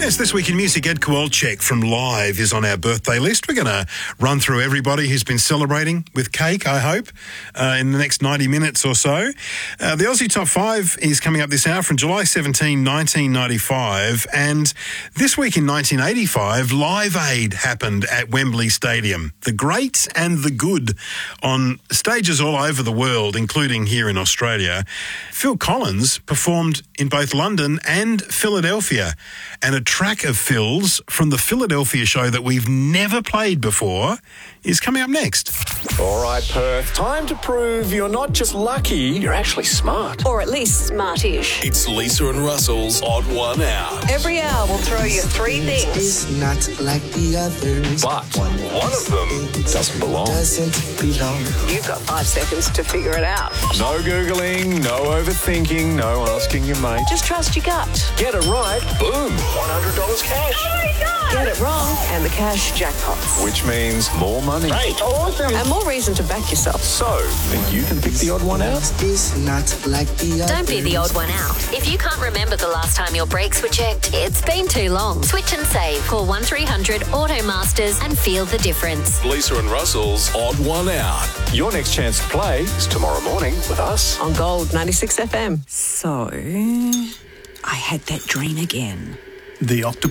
Yes, this week in music, Ed Kowalczyk from Live is on our birthday list. We're going to run through everybody who's been celebrating with cake, I hope, in the next 90 minutes or so. The Aussie Top 5 is coming up this hour from July 17, 1995. And this week in 1985, Live Aid happened at Wembley Stadium. The great and the good on stages all over the world, including here in Australia. Phil Collins performed in both London and Philadelphia. And a track of Phil's from the Philadelphia show that we've never played before is coming up next. All right, Perth. Time to prove you're not just lucky, you're actually smart. Or at least smartish. It's Lisa and Russell's Odd 1 Out. Every hour we'll throw you three things. It's not like the others. But one of them doesn't belong. You've got 5 seconds to figure it out. No Googling, no overthinking, no asking your mate. Just trust your gut. Get it right, boom, $100 cash. Oh my God! Get it wrong, and the cash jackpots. Which means more money. Great. Awesome. And more reason to back yourself. So, then you can pick the odd one out. It's not like the others. Don't be the odd one out. If you can't remember the last time your brakes were checked, it's been too long. Switch and save. Call 1300 Automasters and feel the difference. Lisa and Russell's Odd 1 Out. Your next chance to play is tomorrow morning with us. On Gold 96 FM. So, I had that dream again. The Octopus